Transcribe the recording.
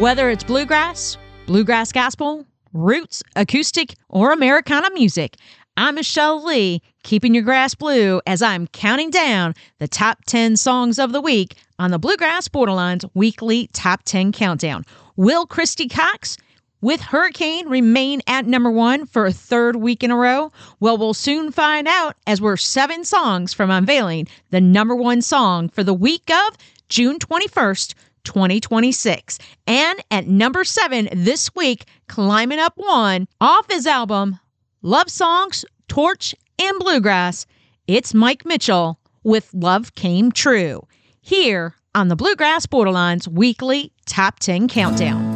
Whether it's bluegrass, bluegrass gospel, roots, acoustic, or Americana music, I'm Michelle Lee, keeping your grass blue as I'm counting down the top 10 songs of the week on the Bluegrass Borderlines weekly Top 10 Countdown. Will Christy Cox with Hurricane remain at number one for a third week in a row? Well, we'll soon find out as we're 7 songs from unveiling the number one song for the week of June 21st, 2026. And at number 7 this week, climbing up one off his album Love Songs, Torch, and Bluegrass, it's Mike Mitchell with Love Came True, here on the Bluegrass Borderlines weekly Top 10 Countdown.